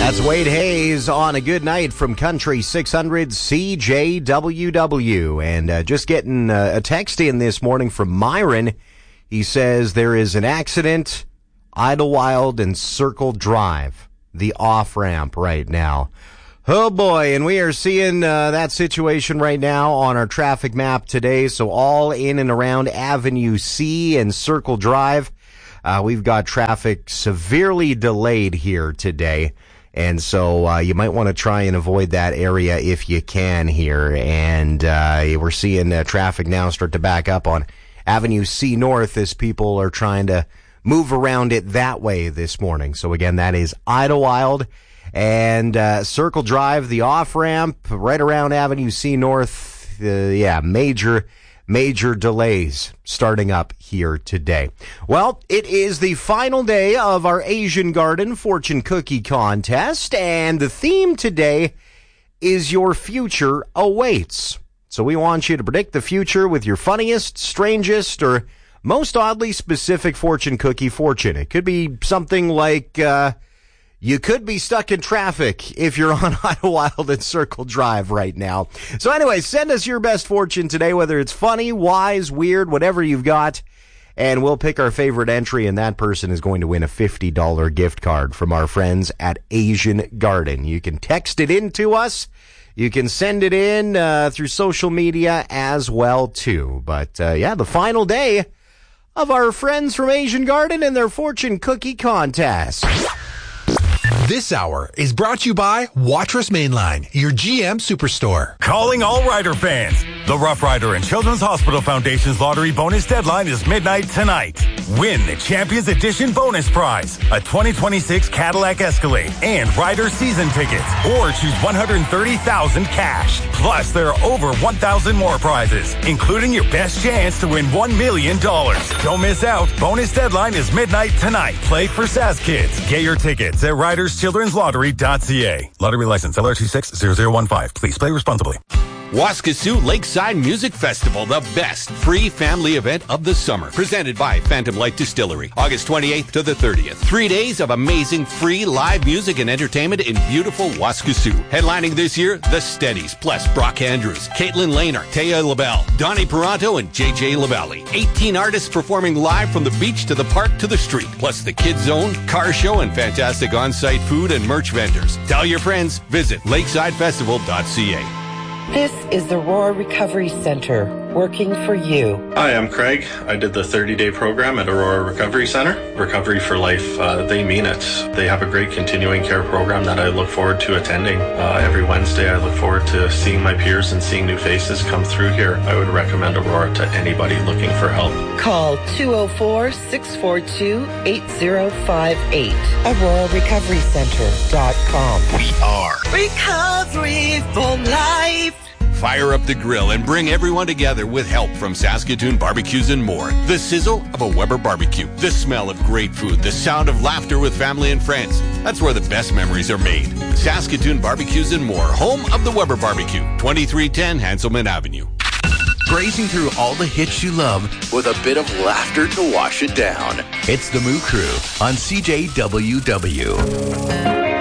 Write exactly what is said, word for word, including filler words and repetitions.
That's Wade Hayes on A Good Night from Country six hundred C J W W. And uh, just getting uh, a text in this morning from Myron. He says there is an accident, Idlewild and Circle Drive, the off-ramp right now. Oh boy, and we are seeing uh, that situation right now on our traffic map today. So all in and around Avenue C and Circle Drive, uh, we've got traffic severely delayed here today. And so uh, you might want to try and avoid that area if you can here. And uh, we're seeing uh, traffic now start to back up on Avenue C North as people are trying to move around it that way this morning. So again, that is Idlewild and uh, Circle Drive, the off-ramp right around Avenue C North. Uh, yeah, major Major delays starting up here today. Well, it is the final day of our Asian Garden Fortune Cookie Contest, and the theme today is Your Future Awaits. So we want you to predict the future with your funniest, strangest, or most oddly specific fortune cookie fortune. It could be something like, uh, you could be stuck in traffic if you're on Idlewild and Circle Drive right now. So anyway, send us your best fortune today, whether it's funny, wise, weird, whatever you've got, and we'll pick our favorite entry, and that person is going to win a fifty dollars gift card from our friends at Asian Garden. You can text it in to us. You can send it in uh, through social media as well, too. But, uh, yeah, the final day of our friends from Asian Garden and their fortune cookie contest. This hour is brought to you by Watrous Mainline, your G M Superstore. Calling all Rider fans. The Rough Rider and Children's Hospital Foundation's lottery bonus deadline is midnight tonight. Win the Champions Edition bonus prize, a twenty twenty-six Cadillac Escalade and Rider season tickets, or choose one hundred thirty thousand dollars cash. Plus, there are over one thousand more prizes, including your best chance to win one million dollars. Don't miss out. Bonus deadline is midnight tonight. Play for Sask Kids. Get your tickets at riders children's lottery dot c a. Lottery license L R two six zero zero one five. Please play responsibly. Waskesiu Lakeside Music Festival, the best free family event of the summer. Presented by Phantom Light Distillery. August twenty-eighth to the thirtieth. Three days of amazing free live music and entertainment in beautiful Waskesiu. Headlining this year, The Steadies, plus Brock Andrews, Caitlin Lehner, Taya LaBelle, Donnie Peranto, and J J LaValle. eighteen artists performing live from the beach to the park to the street. Plus the Kids Zone, car show, and fantastic on-site food and merch vendors. Tell your friends, visit lakeside festival dot c a. This is the Aurora Recovery Center, working for you. Hi, I'm Craig. I did the thirty-day program at Aurora Recovery Center. Recovery for Life, uh, they mean it. They have a great continuing care program that I look forward to attending. Uh, every Wednesday, I look forward to seeing my peers and seeing new faces come through here. I would recommend Aurora to anybody looking for help. Call two oh four, six four two, eight oh five eight. Aurora Recovery Center dot com. We are Recovery for Life. Fire up the grill and bring everyone together with help from Saskatoon Barbecues and More. The sizzle of a Weber barbecue, the smell of great food, the sound of laughter with family and friends. That's where the best memories are made. Saskatoon Barbecues and More, home of the Weber Barbecue, twenty-three ten Hanselman Avenue. Grazing through all the hits you love with a bit of laughter to wash it down. It's the Moo Crew on C J W W.